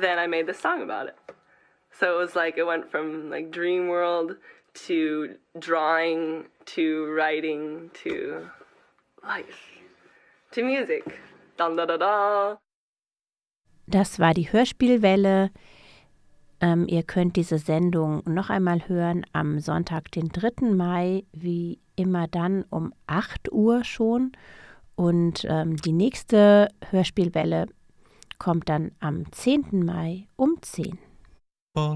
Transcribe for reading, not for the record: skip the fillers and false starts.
then I made this song about it. So it was like, it went from like dream world to drawing to writing to life to music. Dun, da, da, da. Das war die Hörspielwelle. Ihr könnt diese Sendung noch einmal hören am Sonntag, den 3. Mai, wie immer dann um 8 Uhr schon. Und die nächste Hörspielwelle kommt dann am 10. Mai um 10 Uhr.